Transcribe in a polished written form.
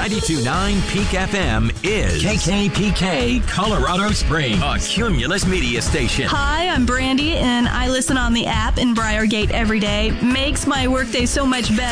92.9 Peak FM is KKPK Colorado Springs, a Cumulus media station. Hi, I'm Brandy, and I listen on the app in Briargate every day. Makes my workday so much better.